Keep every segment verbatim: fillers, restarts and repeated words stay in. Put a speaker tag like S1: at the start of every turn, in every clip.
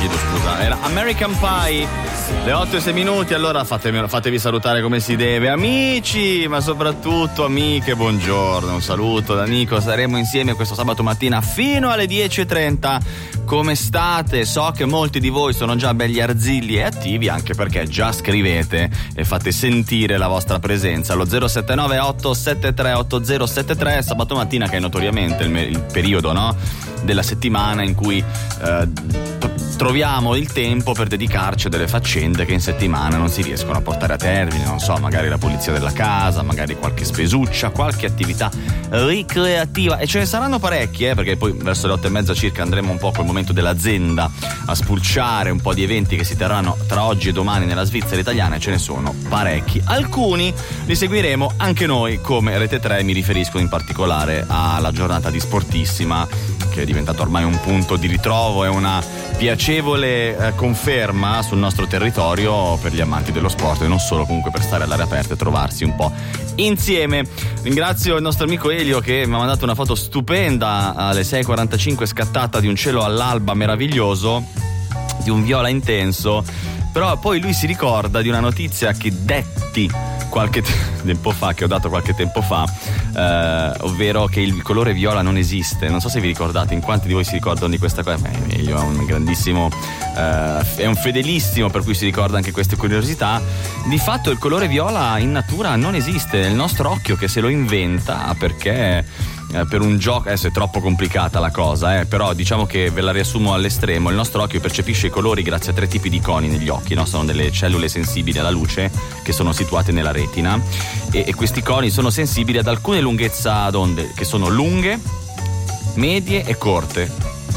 S1: chiedo scusa, era American Pie, le otto e sei minuti, allora fatevi, fatevi salutare come si deve, amici, ma soprattutto amiche, buongiorno, un saluto da Nico, saremo insieme questo sabato mattina fino alle dieci e trenta. Come state? So che molti di voi sono già belli arzilli e attivi, anche perché già scrivete e fate sentire la vostra presenza allo zero sette nove otto sette tre otto zero sette tre, sabato mattina, che è notoriamente il, me- il periodo, no? della settimana in cui eh, troviamo il tempo per dedicarci a delle faccende che in settimana non si riescono a portare a termine, non so, magari la pulizia della casa, magari qualche spesuccia, qualche attività ricreativa, e ce ne saranno parecchie, eh, perché poi verso le otto e mezza circa andremo un po' col momento dell'azienda a spulciare un po' di eventi che si terranno tra oggi e domani nella Svizzera italiana, e ce ne sono parecchi. Alcuni li seguiremo anche noi come Rete tre, mi riferisco in particolare alla giornata di Sportissima, che è diventato ormai un punto di ritrovo e una piacevole eh, conferma sul nostro territorio per gli amanti dello sport, e non solo, comunque per stare all'aria aperta e trovarsi un po' insieme. Ringrazio il nostro amico Elio che mi ha mandato una foto stupenda alle sei e quarantacinque, scattata, di un cielo all'alba meraviglioso, di un viola intenso, però poi lui si ricorda di una notizia che detti qualche tempo fa, che ho dato qualche tempo fa, eh, ovvero che il colore viola non esiste. Non so se vi ricordate, in quanti di voi si ricordano di questa cosa. Beh, Elio è un grandissimo, eh, è un fedelissimo, per cui si ricorda anche queste curiosità. Di fatto il colore viola in natura non esiste, è il nostro occhio che se lo inventa, perché eh, per un gioco, adesso è troppo complicata la cosa, eh, però diciamo che ve la riassumo all'estremo. Il nostro occhio percepisce i colori grazie a tre tipi di coni negli occhi, no? Sono delle cellule sensibili alla luce che sono situate nella retina, e, e questi coni sono sensibili ad alcune lunghezza d'onde che sono lunghe, medie e corte.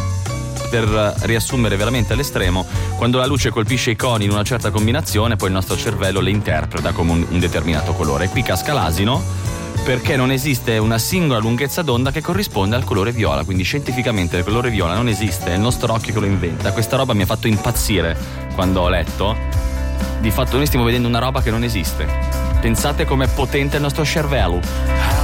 S1: Per riassumere veramente all'estremo, quando la luce colpisce i coni in una certa combinazione, poi il nostro cervello le interpreta come un, un determinato colore. E qui casca l'asino, perché non esiste una singola lunghezza d'onda che corrisponde al colore viola. Quindi scientificamente il colore viola non esiste, è il nostro occhio che lo inventa. Questa roba mi ha fatto impazzire quando ho letto. Di fatto noi stiamo vedendo una roba che non esiste. Pensate com'è potente il nostro cervello.